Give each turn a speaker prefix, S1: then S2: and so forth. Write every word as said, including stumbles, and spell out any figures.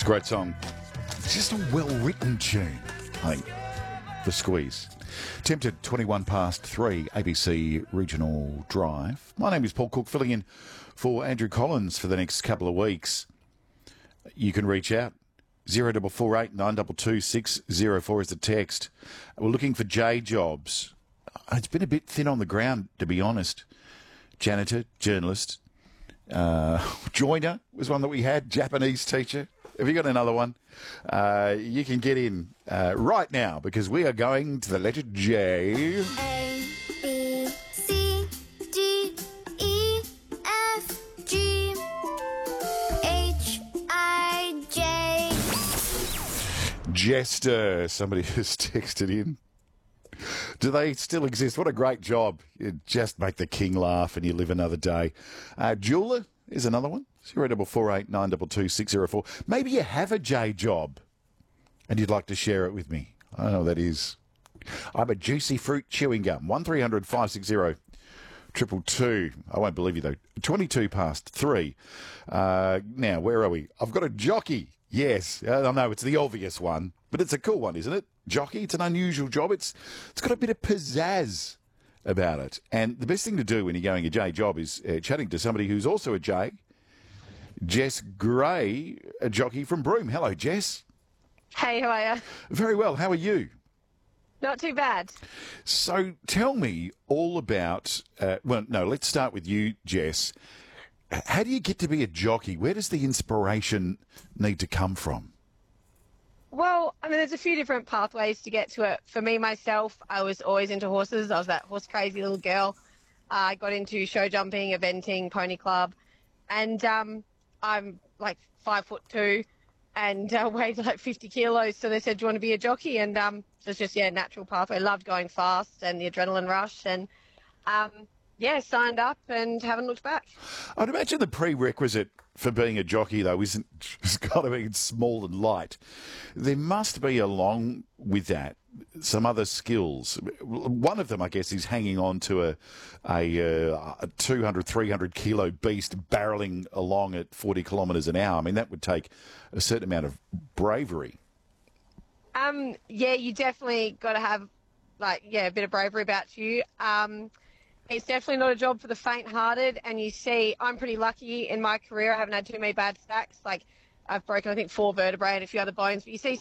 S1: Great song. It's just a well-written tune, I think. The Squeeze. Tempted twenty-one past three, A B C Regional Drive. My name is Paul Cook, filling in for Andrew Collins for the next couple of weeks. You can reach out. zero four four eight nine two two six zero four is the text. We're looking for J jobs. It's been a bit thin on the ground, to be honest. Janitor, journalist. Uh, joiner was one that we had. Japanese teacher. Have you got another one? Uh, you can get in uh, right now because we are going to the letter J.
S2: A, B, C, D, E, F, G, H, I, J.
S1: Jester. Somebody has texted in. Do they still exist? What a great job. You just make the king laugh and you live another day. Uh, jeweller is another one. zero four four eight nine two two six zero four. Maybe you have a J job and you'd like to share it with me. I don't know what that is. I'm a juicy fruit chewing gum. one three hundred five six zero triple two. I won't believe you though. twenty-two past three. Uh, now, where are we? I've got a jockey. Yes. I know it's the obvious one, but it's a cool one, isn't it? Jockey. It's an unusual job. It's It's got a bit of pizzazz about it. And the best thing to do when you're going a J job is uh, chatting to somebody who's also a J. Jess Gray, a jockey from Broome. Hello, Jess.
S3: Hey, how are you?
S1: Very well. How are you?
S3: Not too bad.
S1: So tell me all about, uh, well, no, let's start with you, Jess. How do you get to be a jockey? Where does the inspiration need to come from?
S3: Well, I mean, there's a few different pathways to get to it. For me, myself, I was always into horses. I was that horse crazy little girl. Uh, I got into show jumping, eventing, pony club, and um, I'm like five foot two and uh, weighed like fifty kilos. So they said, do you want to be a jockey? And um, so it's just, yeah, natural pathway. Loved going fast and the adrenaline rush. And um, yeah, signed up and haven't looked back.
S1: I'd imagine the prerequisite for being a jockey, though, isn't just got to be small and light. There must be, along with that, some other skills. One of them, I guess, is hanging on to a a, uh, a two hundred, three hundred kilo beast barreling along at forty kilometres an hour. I mean, that would take a certain amount of bravery.
S3: Um, yeah, you definitely got to have, like, yeah, a bit of bravery about you. Um, it's definitely not a job for the faint-hearted. And you see, I'm pretty lucky in my career. I haven't had too many bad stacks. Like, I've broken, I think, four vertebrae and a few other bones. But you see